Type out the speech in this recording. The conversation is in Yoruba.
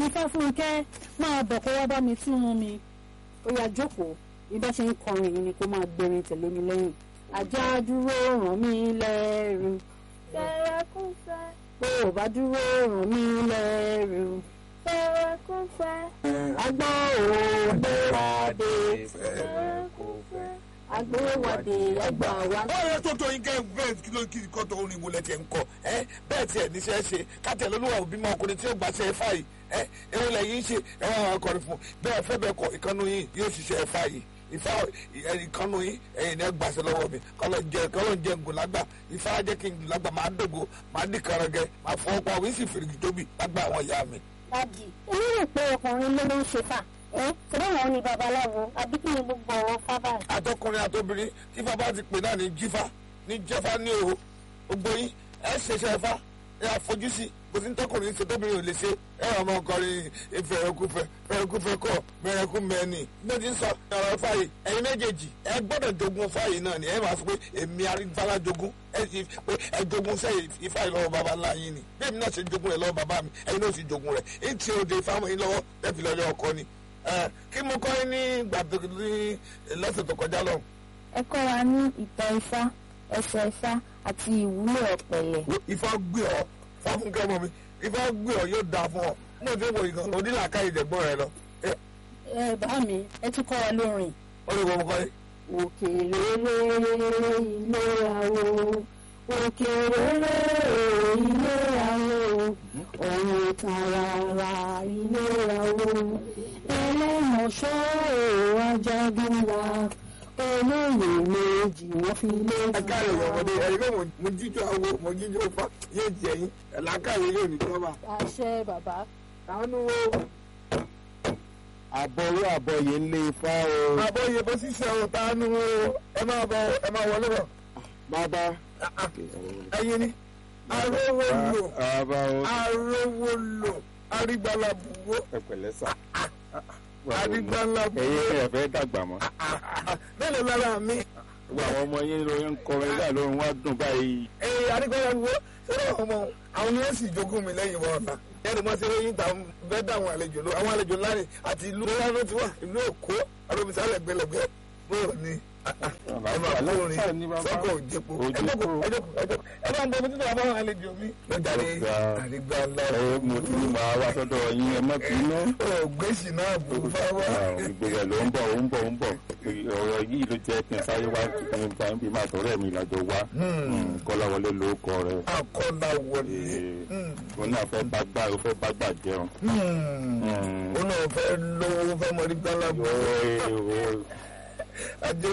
Ifáfúnkẹ́ máa bọ̀ kó wá bá mi túnú mi. Ó yá jókòó bí bá ṣe ń kọrin yìí ni kó máa gbẹrin tẹ̀lé mi lẹ́yìn. Ajá dúró ràn mí lẹ́rù. Fẹ́rẹ́kúfẹ́. Bó o bá dúró ràn mí lẹ́rù. Fẹ́rẹ́kúfẹ́. Agbọ́ ògbéwádé. Fẹ́rẹ́kúfẹ́. Agbéwádé ẹgbà wa. Ọ̀rẹ́ tó tó yín kẹ́ bẹ́ẹ̀ kí ló kí kọ́ tó orin ìwò lẹ́tẹ̀ ń kọ́ bẹ́ẹ̀ tiẹ̀ níṣẹ́ ṣe kátẹ̀ lólúwà òbí máa ọkùnrin tí ó gbàṣẹ ẹ̀fà yìí ewu lẹ́yìn ṣe ẹ̀wọ̀n àwọn akọrin fún bẹ́ẹ̀ fẹ́ bẹ́ẹ̀ kọ ìkànnù yín yóò ṣiṣẹ́ ẹ̀fà yìí ìfà ìkànnù yín ẹ̀yìn ní gbàṣẹ lọ́wọ́ mi kọ́lọ́ jẹ́ ngùn lágbà ìfà jẹ́ kí ngùn lágbà máa dògo máa dì kàrọ̀gẹ́ máa fọwọ́ pa òwe sì fèrèjì tóbi lágbà àwọn ìyá mi. Dádì, èmi rò pé ọkùnrin ló ń ṣe fà. Ṣé wọn ni babaláwo àbí kí ni gbogbo ọ̀rọ̀ fábà? Àtọkùnrin àtobìnrin tí bàbá ti pè náà ní jífá ní jẹ́fá ní òhò gbogbo yín ṣẹṣẹ ẹ̀fá àfojúsí kò sí ní tọkùnrin ṣe tóbìnrin ò lè ṣe ọmọ ọkùnrin fẹ̀rẹ̀kúfẹ̀ kọ̀ mẹ̀rẹ̀kú mẹ́ni bí ó ti ń sọ ọ̀rọ̀ fàyè ẹ̀yin méjèèjì ẹ gbọ́dọ̀ jogún fàyè náà ni ẹ máa sọ pé èmi arígbálá jogún ẹ sì pé ẹ jogún sẹ́yìn ìfàyè lọ́wọ́ bàbá ńlá yín ni bí èmi náà ṣe jogún rẹ̀ lọ́wọ́ bàbá mi ẹ̀yin náà sì jogún rẹ̀ èyí tí ó de fáwọn yín lọ́wọ́ lẹ́fì lọ́lẹ́ ọkọ ni kí mo kọ́ ní gbàdúrà lọ́sẹ̀ tó kọjá lọ. Ẹ kọ́ wa ní ìtàn Ifá, ẹsẹ̀ Ifá àti ìwúlò ọ̀pẹ̀lẹ̀. Ifá gbé ọ Fáfúnkẹ́ ọmọ mi Ifá gbé ọ yóò dáa fún ọ mo ti wọ ìgbọ̀n onílàáká ìjẹ̀gbọ́n rẹ lọ. Bá mi ẹ tún kọ́ wa lórin. Ó lè wọ ọmọ kọ́ ni. Òkèèrè ilé àwò òkèèrè ilé àwò ọ̀run tààrà ilé àwò ẹlẹ́mọ̀ṣọ́ Àjàgùnwà olóyè méjì wọ́n fi lé. Akáyọ̀ ọmọdé ẹ̀rí pé mo jíjọ awo mo jíjọ fa yóò jẹ yín ẹ̀lákàyè yóò ní tọ́ba. Àṣẹ bàbá. Àánú wo. Àbọ̀wé àbọ̀yè ń lé Ifá o. Àbọ̀yè bó ṣiṣẹ́ o tánú o ẹ máa wọlé bọ̀. Bàbá. Ẹyin ni arówó lò arígbálabùwó. Ẹ pẹ̀lẹ́ sà. Arígbálabùwó. Ẹ̀yin ẹ̀ fẹ́ dàgbà mọ́. Bẹ́ẹ̀ lára mi. Gbogbo àwọn ọmọ yín ló ń kọrin láì lóorun wá dùn báyìí. Arígbálabùwó sọ́dọ̀ ọmọ àwọn yóò sì jogún mi lẹ́yìn wọn ọ̀nà. Ẹni mo ṣe lóyún ta bẹ́ẹ̀ dá àwọn àlejò láre àti ìlú ńlá ló ti wà ìlú Èkó àròmísà lẹ́gbẹ̀lẹ́gbẹ̀ bóyá ni. Sọ́kọ̀ òjèpo ẹ bá ń bọ́ mi títí àbáwọn àlejò mi. Lọ́jà ní àrígbálá. Mo ti máa wá sọ́dọ̀ yín ẹ má bínú. Ògbésì náà bò fáwọ́. Ìgbéga ló ń bọ̀. Ọ̀rọ̀ yìí ló jẹ́ kí n sáré wá kí n bá ń bí máa tọ̀rẹ́ mi lájọ wá. Kọ́láwọlé ló kọ rẹ̀. Akọ́láwọlé. Ó náà fẹ́ bá gbà jẹun. Ó náà fẹ́ lówó fẹ́ mọ rí gbálá bọ̀.